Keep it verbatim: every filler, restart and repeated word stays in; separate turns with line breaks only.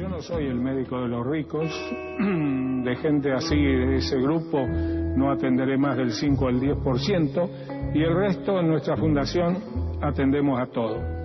Yo no soy el médico de los ricos, de gente así, de ese grupo, no atenderé más del cinco al diez por ciento, y el resto en nuestra fundación atendemos a todos.